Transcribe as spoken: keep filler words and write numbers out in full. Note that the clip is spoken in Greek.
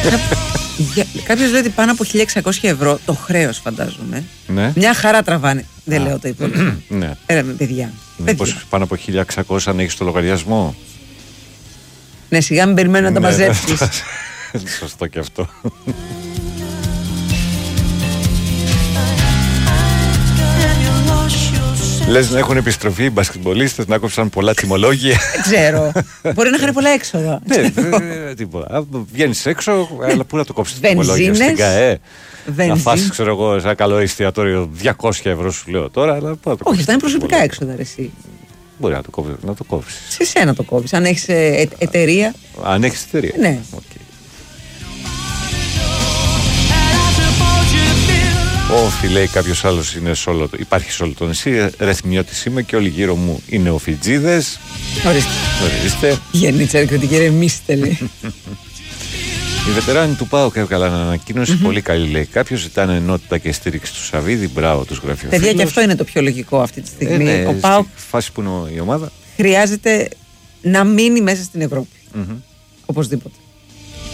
Κάποιος λέει ότι πάνω από χίλια εξακόσια ευρώ το χρέος, φαντάζομαι. Ναι. Μια χαρά τραβάνε. Δεν λέω το υπόλοιπο. Ναι. Έλα με παιδιά. Μήπως πάνω από χίλια εξακόσια αν έχεις το λογαριασμό. Ναι, σιγά μην περιμένω να τα μαζέψεις. Σωστό και αυτό. Λες να έχουν επιστροφή οι μπασκετμπολίστες, να κόψαν πολλά τιμολόγια. Δεν ξέρω. Μπορεί να είχαν πολλά έξοδα. Ναι, τίποτα. Βγαίνεις έξω, αλλά πού να το κόψεις το τιμολόγιο, στην ΚΑΕ. Να φας, ξέρω εγώ, σε ένα καλό εστιατόριο διακόσια ευρώ σου λέω τώρα. Αλλά πού να το όχι, αυτά είναι προσωπικά έξοδα, ρε εσύ. Μπορεί να το κόψεις. Να το κόψεις. Σε σένα το κόβεις. Αν έχεις ε, εταιρεία. Αν έχεις εταιρεία. Ναι. Okay. Όφι, λέει κάποιος άλλος, είναι σε όλο, υπάρχει σε όλο το νησί. Ρεθμιώτης είμαι και όλοι γύρω μου είναι οφιτζίδες. Ορίστε. Ορίστε. Γεννήτσα εκκριτική, ρεμίστε, λέει. Η βετεράνη του ΠΑΟΚ έβγαλε ανακοίνωση mm-hmm. πολύ καλή, λέει. Κάποιος ζητάνε ενότητα και στήριξη του Σαββίδη. Μπράβο, τους γραφειοφίλους. Παιδιά, και αυτό είναι το πιο λογικό αυτή τη στιγμή. Ε, ναι, ο ΠΑΟΚ φάση που είναι η ομάδα χρειάζεται να μείνει μέσα στην Ευρώπη. Mm-hmm. Οπωσδήποτε.